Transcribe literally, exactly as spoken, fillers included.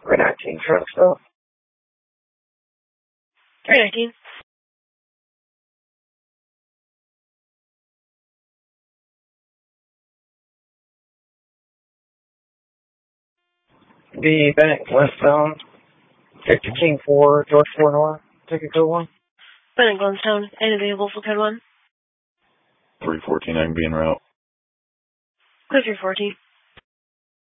three nineteen truck stop. three nineteen. The Bennett westbound, Victor King four, George four North, ticket code one. Bennett Glenstone, and available for code one. three fourteen, I can be en route. Clear three fourteen.